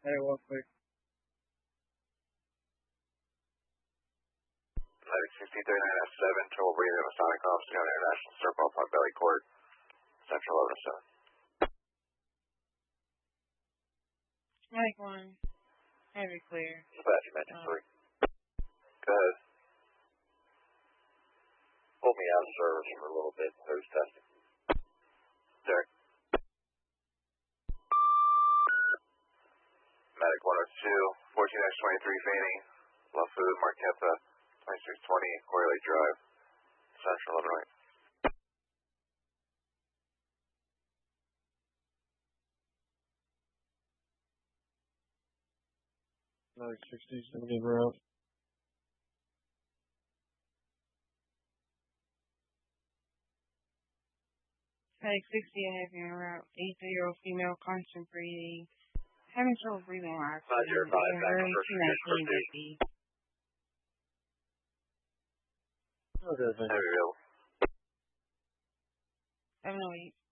Hey, real quick. Medic 1639 F7, trouble breathing with Sonic Officer on International Circle up on Belly Court, Central 1107. Mike 1, heavy clear. Dispatch, Magic 3. Go ahead. Pull me out of service for a little bit, who's testing? Derek. Medic 102, 14X23 Fanny, LaFood, Marquetta, 2620, Quarry Lake Drive, Central Illinois. Like 60, 70 route. Headache 60, heavy en route. 80 female, constant breathing. Having trouble breathing last night. Roger, 5, back Early to 219 baby. Okay, thank you. Heavy available. 708.